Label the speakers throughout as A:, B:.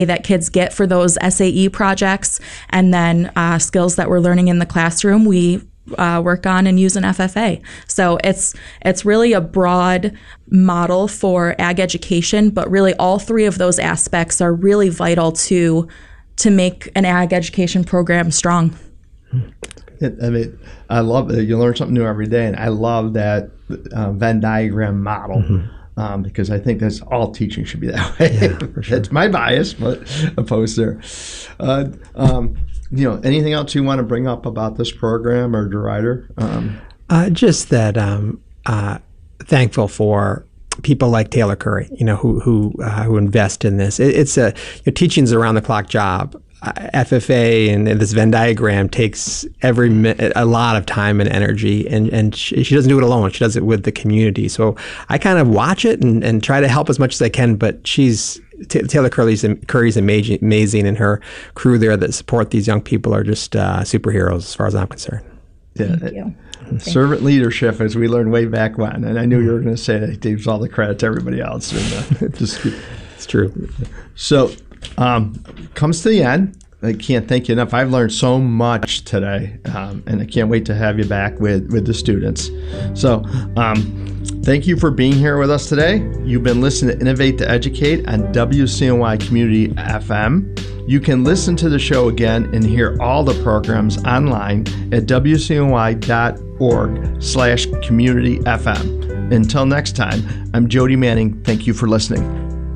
A: that kids get for those SAE projects, and then skills that we're learning in the classroom, we work on and use an FFA. So it's really a broad model for ag education, but really all three of those aspects are really vital to make an ag education program strong.
B: I love it. You learn something new every day, and I love that Venn diagram model. Because I think that's all teaching should be that way.
C: Yeah, for sure.
B: It's my bias, but opposed there. Anything else you want to bring up about this program or DeRuyter?
C: Just that thankful for people like Taylor Curry, who invest in this. It's teaching's a around the clock job. FFA and this Venn diagram takes a lot of time and energy, and she doesn't do it alone. She does it with the community. So I kind of watch it and try to help as much as I can. But Taylor Curry's amazing, and her crew there that support these young people are just superheroes as far as I'm concerned.
B: Yeah.
A: Thank you.
B: Servant leadership, as we learned way back when, and I knew you were going to say that gives all the credit to everybody else.
C: It's true.
B: So. Comes to the end. I can't thank you enough. I've learned so much today, and I can't wait to have you back with the students. So thank you for being here with us today. You've been listening to Innovate to Educate on WCNY Community FM. You can listen to the show again and hear all the programs online at wcny.org/communityfm. Until next time, I'm Jody Manning. Thank you for listening.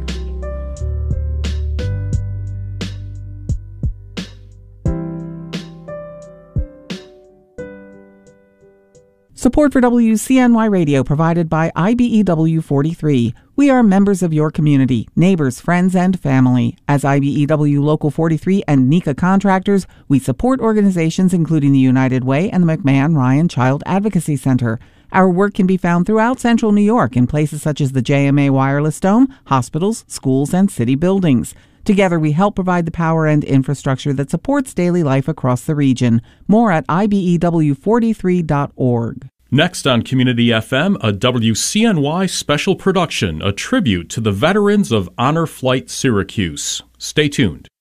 D: Support for WCNY Radio provided by IBEW 43. We are members of your community, neighbors, friends, and family. As IBEW Local 43 and NECA contractors, we support organizations including the United Way and the McMahon Ryan Child Advocacy Center. Our work can be found throughout Central New York in places such as the JMA Wireless Dome, hospitals, schools, and city buildings. Together, we help provide the power and infrastructure that supports daily life across the region. More at IBEW43.org.
E: Next on Community FM, a WCNY special production, a tribute to the veterans of Honor Flight Syracuse. Stay tuned.